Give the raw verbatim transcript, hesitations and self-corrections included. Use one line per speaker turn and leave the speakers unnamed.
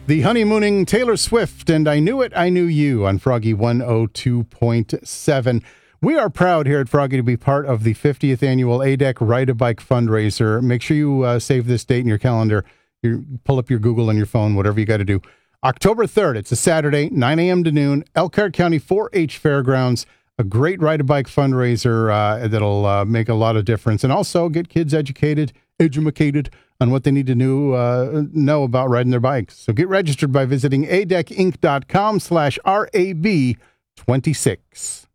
The honeymooning Taylor Swift and I Knew It, I Knew You on Froggy one oh two point seven. We are proud here at Froggy to be part of the fiftieth annual A D E C Ride a Bike fundraiser. Make sure you uh, save this date in your calendar. You pull up your Google on your phone, whatever you got to do. October third, it's a Saturday, nine a.m. to noon, Elkhart County four H Fairgrounds. A great Ride a Bike fundraiser uh, that'll uh, make a lot of difference and also get kids educated, edumacated on what they need to know, uh, know about riding their bikes. So get registered by visiting a d e c inc dot com slash R A B twenty-six.